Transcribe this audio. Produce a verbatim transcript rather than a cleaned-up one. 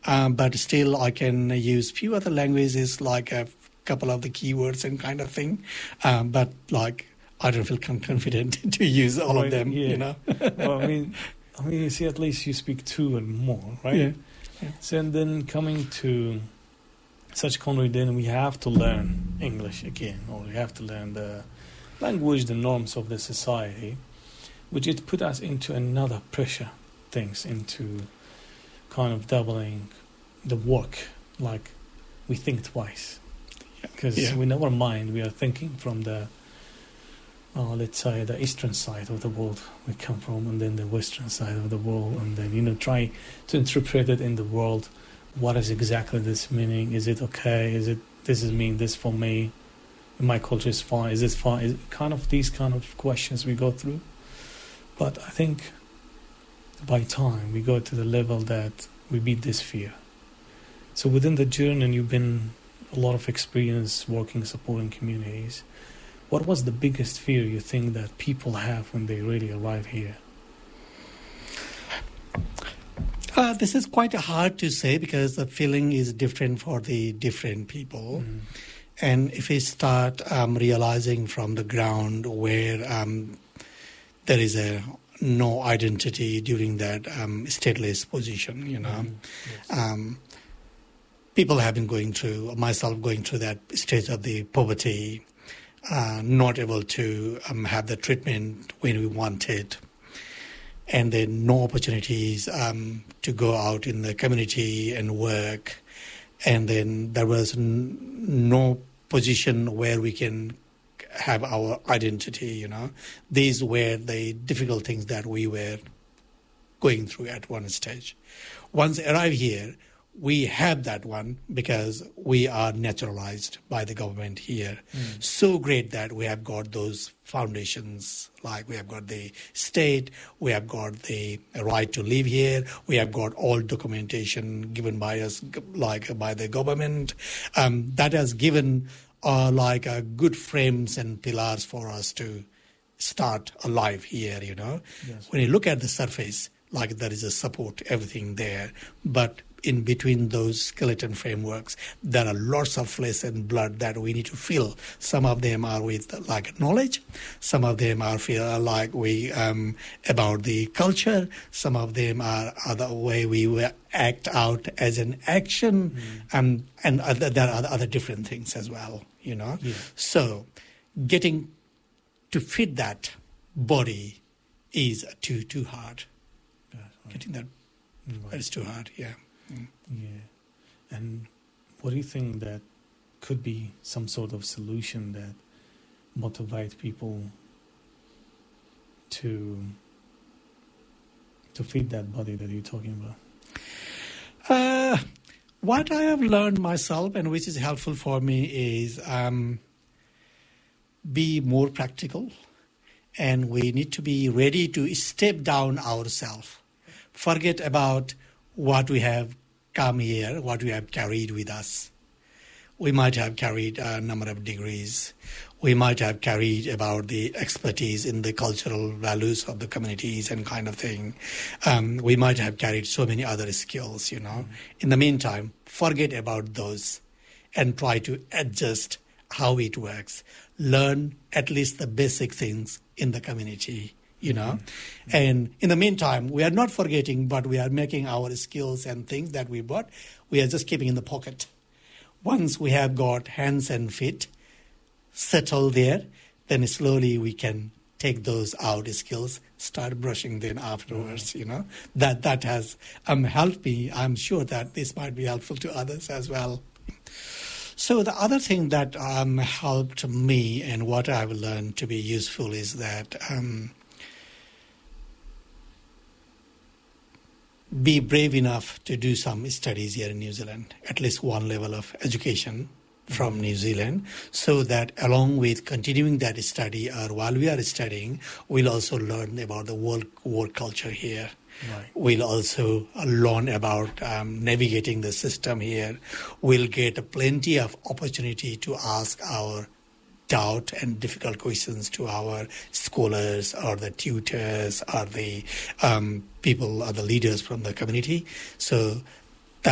um, but still I can use few other languages, like a couple of the keywords and kind of thing. Um, but like I don't feel confident to use all right, of them. Yeah. You know. Well, I mean, I mean, you see, at least you speak two and more, right? Yeah. yeah. So and then coming to such country, then we have to learn English again, or we have to learn the language, the norms of the society, which it put us into another pressure things, into kind of doubling the work, like we think twice. Because Yeah. we never mind, we are thinking from the, uh, let's say, the eastern side of the world we come from, and then the western side of the world, and then, you know, try to interpret it in the world. What is exactly this meaning? Is it okay? Is it, this is mean this for me? My culture is fine. Is it fine? Is it kind of these kind of questions we go through. But I think by time we go to the level that we beat this fear. So within the journey, and you've been a lot of experience working, supporting communities. What was the biggest fear you think that people have when they really arrive here? Uh, this is quite hard to say because the feeling is different for the different people. Mm. And if we start um, realizing from the ground where um, there is a no identity during that um, stateless position, you know, mm. yes. um, people have been going through, myself going through that stage of the poverty, uh, not able to um, have the treatment when we wanted, and then no opportunities um, to go out in the community and work. And then there was n- no position where we can have our identity, you know. These were the difficult things that we were going through at one stage. Once arrived here, we have that one because we are naturalized by the government here. Mm. So great that we have got those foundations, like we have got the state, we have got the right to live here, we have got all documentation given by us, like by the government. Um, that has given uh, like uh, good frames and pillars for us to start a life here, you know. Yes. When you look at the surface, like there is a support, everything there, but in between those skeleton frameworks, there are lots of flesh and blood that we need to fill. Some of them are with like knowledge. Some of them are feel like we um, about the culture. Some of them are other way we act out as an action, mm. um, and other, there are other different things as well. You know, yeah. So getting to fit that body is too too hard. Right. Getting that right. is too hard. Yeah. Mm. Yeah. And what do you think that could be some sort of solution that motivate people to to feed that body that you're talking about? Uh, what I have learned myself, and which is helpful for me, is um, be more practical, and we need to be ready to step down ourselves. Forget about what we have come here, what we have carried with us. We might have carried a number of degrees. We might have carried about the expertise in the cultural values of the communities and kind of thing. Um, we might have carried so many other skills, you know. Mm-hmm. In the meantime, forget about those and try to adjust how it works. Learn at least the basic things in the community, you know. Mm-hmm. And in the meantime, we are not forgetting, but we are making our skills and things that we bought, we are just keeping in the pocket. Once we have got hands and feet settled there, then slowly we can take those out skills, start brushing them afterwards, mm-hmm. you know. That that has um, helped me. I'm sure that this might be helpful to others as well. So the other thing that um, helped me and what I've learned to be useful is that um, be brave enough to do some studies here in New Zealand, at least one level of education from New Zealand, so that along with continuing that study or while we are studying, we'll also learn about the work, work culture here. Right. We'll also learn about um, navigating the system here. We'll get plenty of opportunity to ask our doubt and difficult questions to our scholars or the tutors or the um, people or the leaders from the community. So